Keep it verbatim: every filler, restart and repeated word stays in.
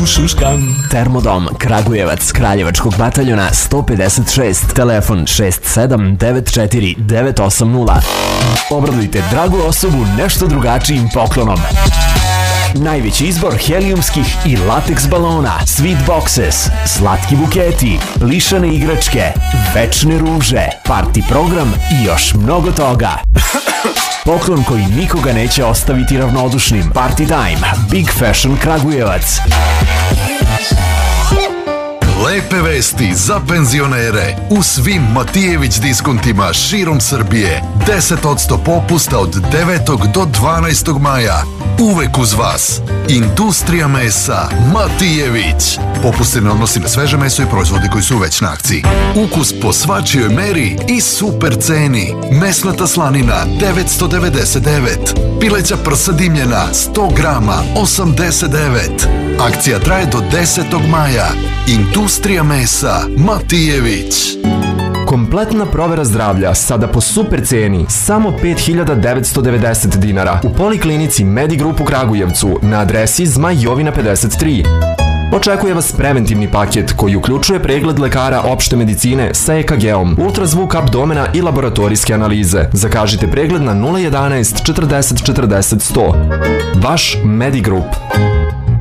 Šuškam. Termodom Kragujevac, Kraljevačkog bataljona sto pedeset šest, telefon šest sedam devet četiri devet osam nula. Obradujte dragu osobu nešto drugačijim poklonom. Najveći izbor helijumskih i lateks balona, sweet boxes, slatki buketi, plišane igračke, večne ruže, party program i još mnogo toga. Poklon koji nikoga neće ostaviti ravnodušnim. Party time, Big Fashion Kragujevac. Lepe vesti za penzionere. U svim Matijević diskontima širom Srbije. deset posto popusta od devetog do dvanaestog maja. Uvek uz vas. Industrija mesa Matijević. Popust se ne odnosi na sveže meso i proizvode koji su već na akciji. Ukus po svačijoj meri i super ceni. Mesnata slanina devetsto devedeset devet. Pileća prsa dimljena sto grama osamdeset devet. Akcija traje do desetog maja. Industrija mesa Matijević. Kompletna provera zdravlja sada po super ceni, samo pet hiljada devetsto devedeset dinara u Poliklinici Medigrup u Kragujevcu na adresi Zmaj Jovina pedeset tri. Očekuje vas preventivni paket koji uključuje pregled lekara opšte medicine sa E K G-om, ultrazvuk abdomena i laboratorijske analize. Zakažite pregled na nula jedanaest četrdeset četrdeset sto. Vaš Medigrup.